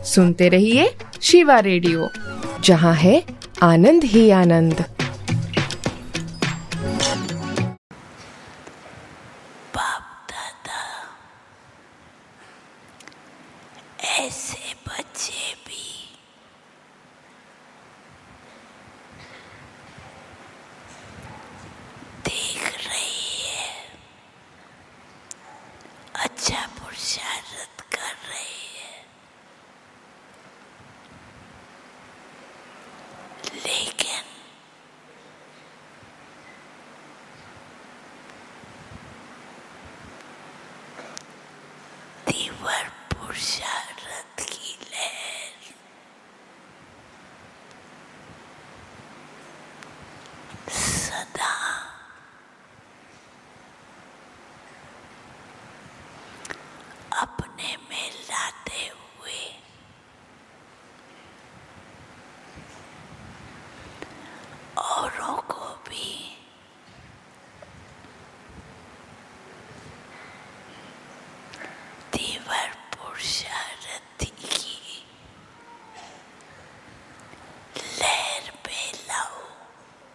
सुनते रहिए शिवा रेडियो, जहाँ है आनंद ही आनंद। बाप दादा, ऐसे बच्चे भी